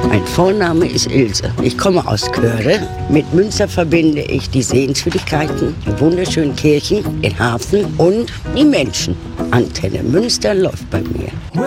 Mein Vorname ist Ilse. Ich komme aus Körde. Mit Münster verbinde ich die Sehenswürdigkeiten, die wunderschönen Kirchen, den Hafen und die Menschen. Antenne Münster läuft bei mir.